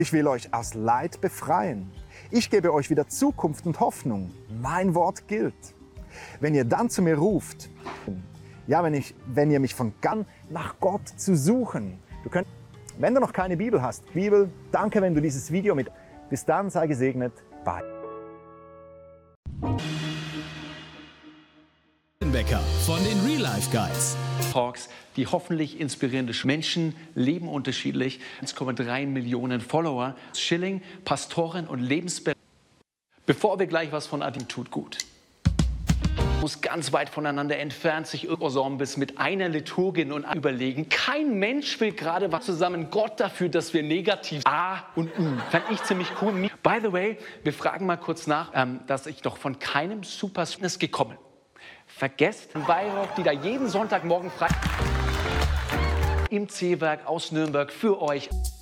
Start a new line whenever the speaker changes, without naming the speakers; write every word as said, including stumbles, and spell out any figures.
Ich will euch aus Leid befreien. Ich gebe euch wieder Zukunft und Hoffnung. Mein Wort gilt. Wenn ihr dann zu mir ruft, ja, wenn, ich, wenn ihr mich von ganz nach Gott zu suchen, du könnt, wenn du noch keine Bibel hast, Bibel, danke, wenn du dieses Video mit, bis dann, sei gesegnet, bye.
Becker von den Real Life Guys.
Talks, die hoffentlich inspirierende Menschen leben unterschiedlich. eins Komma drei Millionen Follower. Schilling, Pastorin und Lebensbe. Bevor wir gleich was von Adim tut, gut. Muss ganz weit voneinander entfernt sich Ensembles mit einer Liturgin und überlegen. Kein Mensch will gerade was zusammen. Gott dafür, dass wir negativ A und U. Fand ich ziemlich cool. By the way, wir fragen mal kurz nach, ähm, dass ich doch von keinem Supersness gekommen. Vergesst Weihrauch, die da jeden Sonntagmorgen frei im C-Werk aus Nürnberg für euch.